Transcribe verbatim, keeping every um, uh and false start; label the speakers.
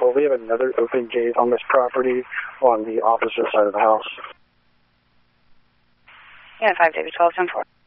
Speaker 1: four. We have another open gate on this property on the opposite side of the house.
Speaker 2: Yeah, five David twelve ten four.